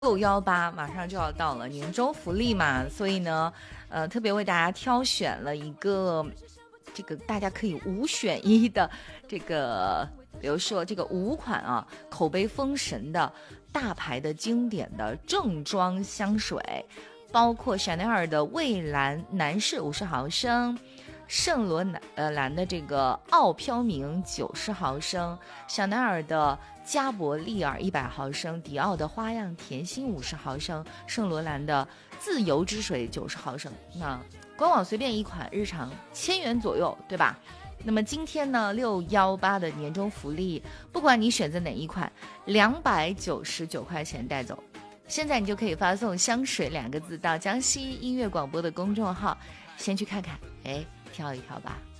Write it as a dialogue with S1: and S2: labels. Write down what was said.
S1: 618马上就要到了，年终福利嘛，所以呢，特别为大家挑选了一个这个大家可以5选1的这个，比如说这个5款啊，口碑封神的大牌的经典的正装香水，包括香奈儿的蔚蓝男士50毫升。圣罗兰的这个傲飘明90毫升，香奈儿的加伯利尔100毫升，迪奥的花样甜心50毫升，圣罗兰的自由之水90毫升。那官网随便一款，日常1000元左右，对吧？那么今天呢，618的年终福利，不管你选择哪一款，299块钱带走。现在你就可以发送香水2个字到江西音乐广播的公众号，先去看看，挑一挑吧。